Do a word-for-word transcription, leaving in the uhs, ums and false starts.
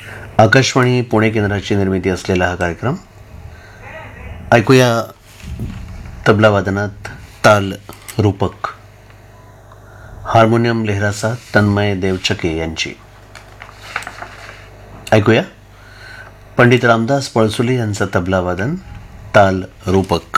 आकाशवाणी पुणे केंद्राची निर्मिती असलेला हा कार्यक्रम. ऐकूया तबलावादनात ताल रूपक, हार्मोनियम लेहरासा तन्मय देवचके यांची. ऐकूया पंडित रामदास पळसुले यांचं तबलावादन, ताल रूपक.